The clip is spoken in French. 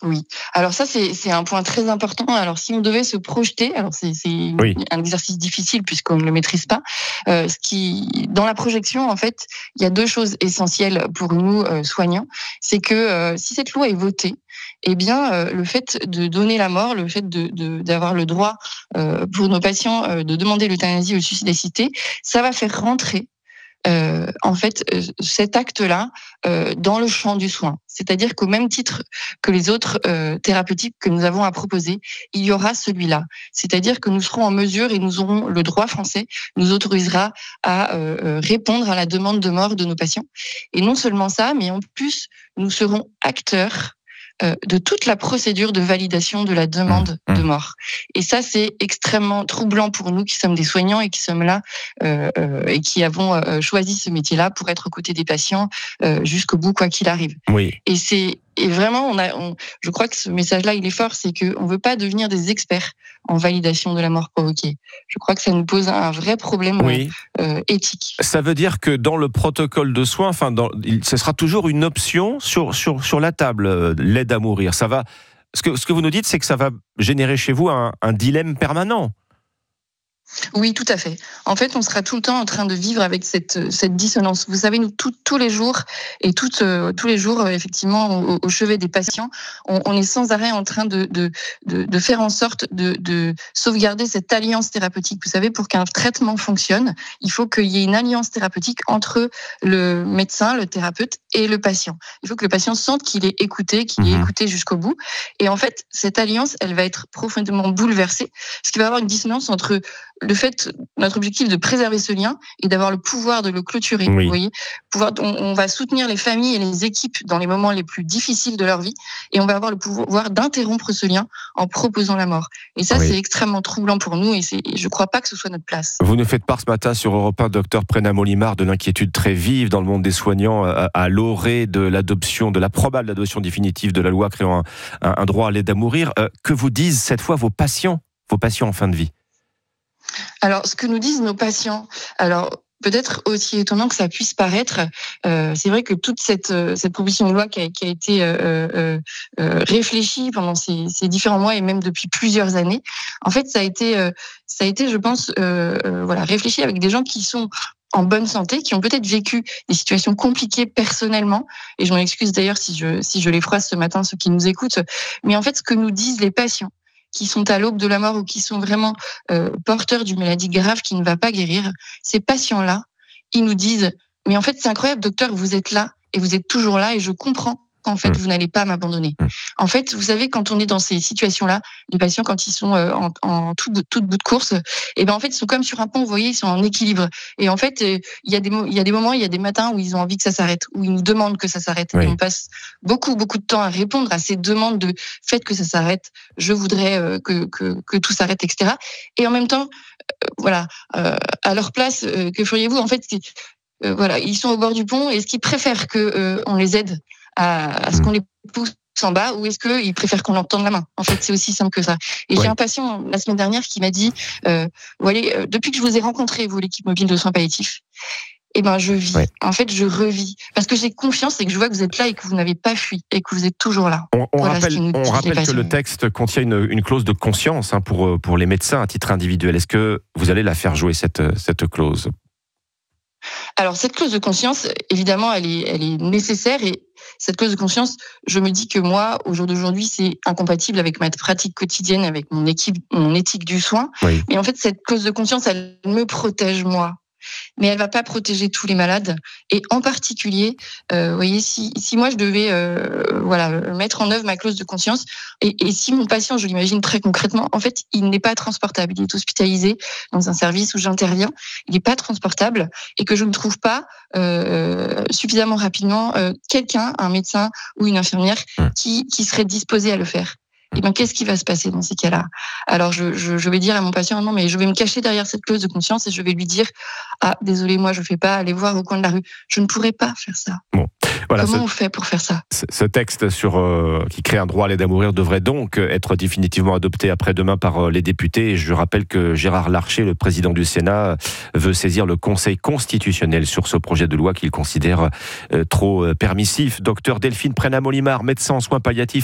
Oui. Alors ça, c'est un point très important. Alors si on devait se projeter, alors c'est Oui. un exercice difficile puisqu'on ne le maîtrise pas. Dans la projection, en fait, il y a deux choses essentielles pour nous soignants. C'est que si cette loi est votée, eh bien, le fait de donner la mort, le fait d'avoir le droit pour nos patients de demander l'euthanasie ou le suicide assisté, ça va faire rentrer cet acte-là dans le champ du soin. C'est-à-dire qu'au même titre que les autres thérapeutiques que nous avons à proposer, il y aura celui-là. C'est-à-dire que nous serons en mesure et nous aurons le droit français nous autorisera à répondre à la demande de mort de nos patients. Et non seulement ça, mais en plus, nous serons acteurs de toute la procédure de validation de la demande de mort. Et ça, c'est extrêmement troublant pour nous qui sommes des soignants et qui sommes là et qui avons choisi ce métier-là pour être aux côtés des patients jusqu'au bout, quoi qu'il arrive. Oui. Et vraiment, je crois que ce message-là, il est fort, c'est qu'on ne veut pas devenir des experts en validation de la mort provoquée. Je crois que ça nous pose un vrai problème éthique. Ça veut dire que dans le protocole de soins, ce sera toujours une option sur la table, l'aide à mourir. Ça va. Ce que vous nous dites, c'est que ça va générer chez vous un dilemme permanent. Oui, tout à fait. En fait, on sera tout le temps en train de vivre avec cette dissonance. Vous savez, nous, tous les jours, et tous les jours, effectivement, au chevet des patients, on est sans arrêt en train de faire en sorte de sauvegarder cette alliance thérapeutique. Vous savez, pour qu'un traitement fonctionne, il faut qu'il y ait une alliance thérapeutique entre le médecin, le thérapeute et le patient. Il faut que le patient sente qu'il est écouté, jusqu'au bout. Et en fait, cette alliance, elle va être profondément bouleversée, parce qu'il va y avoir une dissonance entre le fait, notre objectif de préserver ce lien et d'avoir le pouvoir de le clôturer. Oui. Vous voyez, on va soutenir les familles et les équipes dans les moments les plus difficiles de leur vie, et on va avoir le pouvoir d'interrompre ce lien en proposant la mort. Et ça, c'est extrêmement troublant pour nous, et je ne crois pas que ce soit notre place. Vous nous faites part ce matin sur Europe 1, docteur Prénat-Molimard, de l'inquiétude très vive dans le monde des soignants à l'orée de l'adoption, de la probable adoption définitive de la loi créant un droit à l'aide à mourir. Que vous disent cette fois vos patients en fin de vie? Alors, ce que nous disent nos patients, alors peut-être aussi étonnant que ça puisse paraître, c'est vrai que toute cette proposition de loi qui a été réfléchie pendant ces différents mois et même depuis plusieurs années, en fait, ça a été, je pense, réfléchi avec des gens qui sont en bonne santé, qui ont peut-être vécu des situations compliquées personnellement, et je m'en excuse d'ailleurs si je les froisse ce matin, ceux qui nous écoutent, mais en fait, ce que nous disent les patients, qui sont à l'aube de la mort ou qui sont vraiment porteurs d'une maladie grave qui ne va pas guérir, ces patients-là, ils nous disent « Mais en fait, c'est incroyable, docteur, vous êtes là et vous êtes toujours là et je comprends qu'en fait, vous n'allez pas m'abandonner. » En fait, vous savez, quand on est dans ces situations-là, les patients, quand ils sont en tout bout de course, et ben en fait, ils sont comme sur un pont, vous voyez, ils sont en équilibre. Et en fait, il y a des moments, il y a des matins où ils ont envie que ça s'arrête, où ils nous demandent que ça s'arrête. Oui. Et on passe beaucoup de temps à répondre à ces demandes de « faites que ça s'arrête, je voudrais que tout s'arrête, etc. » Et en même temps, à leur place, que feriez-vous? En fait, ils sont au bord du pont. Est-ce qu'ils préfèrent qu'on les aide à ce qu'on les pousse en bas, ou est-ce qu'ils préfèrent qu'on leur tende la main? En fait, c'est aussi simple que ça. Et j'ai un patient la semaine dernière qui m'a dit depuis que je vous ai rencontré, vous, l'équipe mobile de soins palliatifs, je vis. En fait, je revis. Parce que j'ai confiance et que je vois que vous êtes là et que vous n'avez pas fui et que vous êtes toujours là. On rappelle que le texte contient une clause de conscience pour les médecins à titre individuel. Est-ce que vous allez la faire jouer, cette clause? Alors, cette clause de conscience, évidemment, elle est nécessaire, et cette clause de conscience, je me dis que moi, au jour d'aujourd'hui, c'est incompatible avec ma pratique quotidienne, avec mon éthique du soin. Oui. Mais en fait, cette clause de conscience, elle me protège, moi. Mais elle va pas protéger tous les malades. Et en particulier, vous voyez, si moi je devais mettre en œuvre ma clause de conscience, et si mon patient, je l'imagine très concrètement, en fait, il n'est pas transportable. Il est hospitalisé dans un service où j'interviens. Il n'est pas transportable, et que je ne trouve pas suffisamment rapidement un médecin ou une infirmière qui serait disposé à le faire. Et qu'est-ce qui va se passer dans ces cas-là? Alors, je vais dire à mon patient, non, mais je vais me cacher derrière cette clause de conscience et je vais lui dire, désolé, moi, je ne fais pas aller voir au coin de la rue. Je ne pourrais pas faire ça. Bon. Voilà, comment on fait pour faire ça? Ce texte qui crée un droit à l'aide à mourir devrait donc être définitivement adopté après-demain par les députés. Et je rappelle que Gérard Larcher, le président du Sénat, veut saisir le Conseil constitutionnel sur ce projet de loi qu'il considère trop permissif. Docteur Delphine Prénat-Molimard, médecin en soins palliatifs